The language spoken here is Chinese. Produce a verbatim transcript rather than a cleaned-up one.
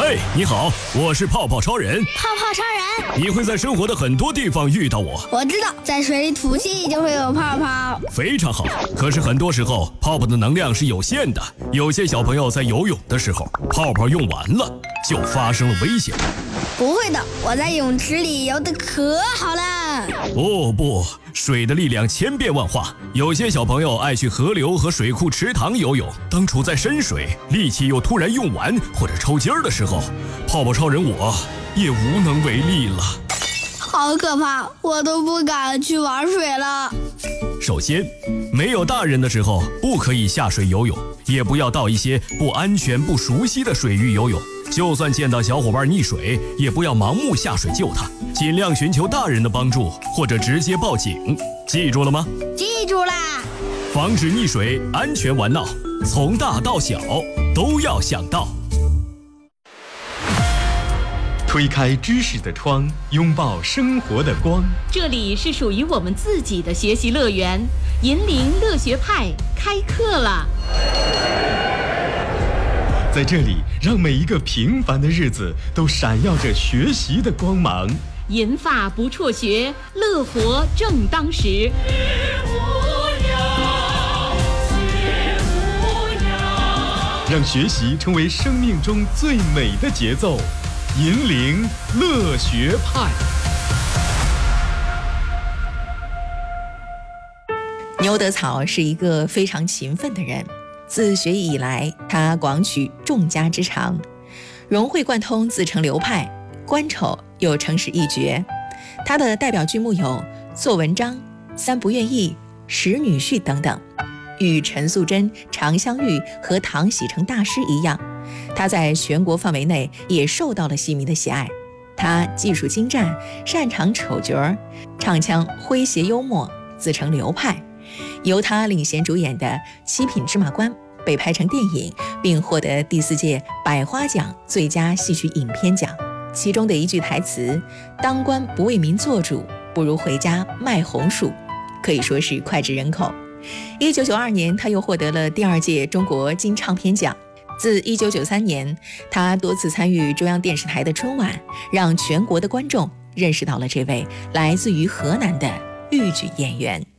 嘿，你好，我是泡泡超人。 泡泡超人， 你会在生活的很多地方遇到我。 我知道，在水里吐气就会有泡泡。 非常好，可是很多时候泡泡的能量是有限的，有些小朋友在游泳的时候，泡泡用完了，就发生了危险。 不会的，我在泳池里游得可好了。 哦不，水的力量千变万化，有些小朋友爱去河流和水库池塘游泳，当处在深水，力气又突然用完或者抽筋儿的时候，泡泡超人我也无能为力了。 好可怕，我都不敢去玩水了。 首先，没有大人的时候不可以下水游泳，也不要到一些不安全不熟悉的水域游泳。就算见到小伙伴溺水，也不要盲目下水救他，尽量寻求大人的帮助，或者直接报警。记住了吗？ 记住啦！ 防止溺水，安全玩闹，从大到小都要想到。 推开知识的窗，拥抱生活的光。 这里是属于我们自己的学习乐园，银铃乐学派开课了。 在这里，让每一个平凡的日子都闪耀着学习的光芒。 银发不辍学，乐活正当时。 让学习成为生命中最美的节奏。银铃乐学派。 牛德草是一个非常勤奋的人，自学艺以来，他广取众家之长，融会贯通，自成流派，观丑又诚实一绝。他的代表剧目有《做文章》《三不愿意》《使女婿》等等。与陈素贞、常香玉和唐喜成大师一样，他在全国范围内也受到了戏迷的喜爱。他技术精湛，擅长丑角儿，唱腔诙谐幽默，自成流派。由他领衔主演的《七品芝麻官》被拍成电影，并获得第四届百花奖最佳戏曲影片奖。其中的一句台词“当官不为民做主，不如回家卖红薯”，可以说是脍炙人口。一九九二年，他又获得了第二届中国金唱片奖。自一九九三年，他多次参与中央电视台的春晚，让全国的观众认识到了这位来自于河南的豫剧演员。